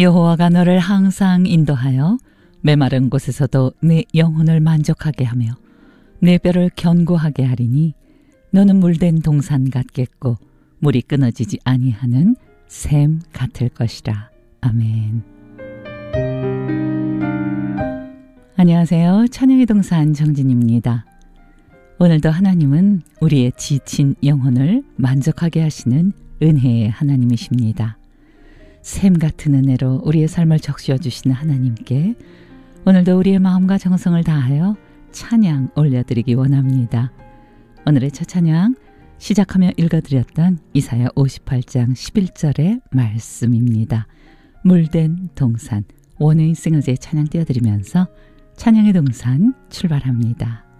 여호와가 너를 항상 인도하여 메마른 곳에서도 내 영혼을 만족하게 하며 내 뼈를 견고하게 하리니 너는 물된 동산 같겠고 물이 끊어지지 아니하는 샘 같을 것이라. 아멘. 안녕하세요. 찬양의 동산 정진입니다. 오늘도 하나님은 우리의 지친 영혼을 만족하게 하시는 은혜의 하나님이십니다. 샘 같은 은혜로 우리의 삶을 적셔 주시는 하나님께 오늘도 우리의 마음과 정성을 다하여 찬양 올려드리기 원합니다. 오늘의 첫 찬양 시작하며 읽어드렸던 이사야 58장 11절의 말씀입니다. 물된 동산 원웨이 싱어즈의 찬양 띄워드리면서 찬양의 동산 출발합니다.